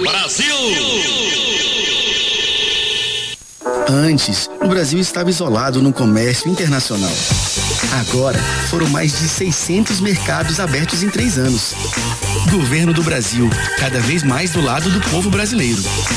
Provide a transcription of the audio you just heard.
Brasil! Antes, o Brasil estava isolado no comércio internacional. Agora, foram mais de 600 mercados abertos em 3 anos. Governo do Brasil, cada vez mais do lado do povo brasileiro.